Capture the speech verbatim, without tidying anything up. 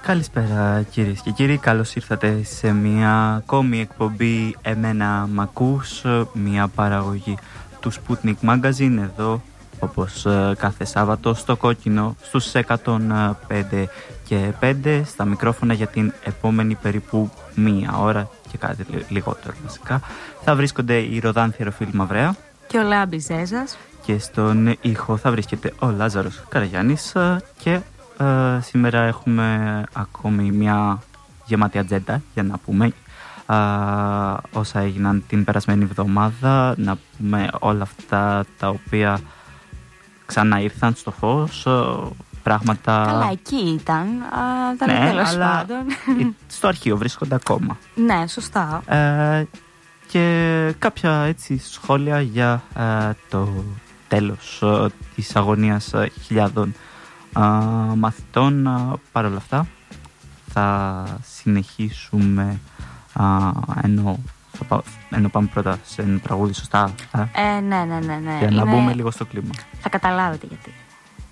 Καλησπέρα κυρίες και κύριοι, καλώς ήρθατε σε μια ακόμη εκπομπή «Εμένα μ' ακούς», μια παραγωγή του Sputnik Magazine εδώ, όπως κάθε Σάββατο, στο Κόκκινο, στους εκατόν πέντε και πέντε, στα μικρόφωνα για την επόμενη περίπου μία ώρα και κάτι λιγότερο βασικά. Θα βρίσκονται η Ροδάνθη Ροφίλη Μαυρέα και ο Λάμπης Ζέζας, και στον ήχο θα βρίσκεται ο Λάζαρος Καραγιάννης και Uh, σήμερα έχουμε ακόμη μια γεμάτη ατζέντα για να πούμε uh, όσα έγιναν την περασμένη εβδομάδα, να πούμε όλα αυτά τα οποία ξανά ήρθαν στο φως, uh, πράγματα... Καλά, εκεί ήταν, uh, δεν ναι, τέλος αλλά πάντων. στο αρχείο βρίσκονται ακόμα. Ναι, σωστά. Uh, και κάποια έτσι σχόλια για uh, το τέλος uh, της αγωνίας uh, χιλιάδων Uh, μαθητών. Uh, παρ' όλα αυτά θα συνεχίσουμε uh, ενώ, θα πάω, ενώ πάμε πρώτα σε ένα τραγούδι, σωστά? Ε, ναι, ναι, ναι, ναι. Για να Είναι... μπούμε λίγο στο κλίμα. Θα καταλάβετε γιατί.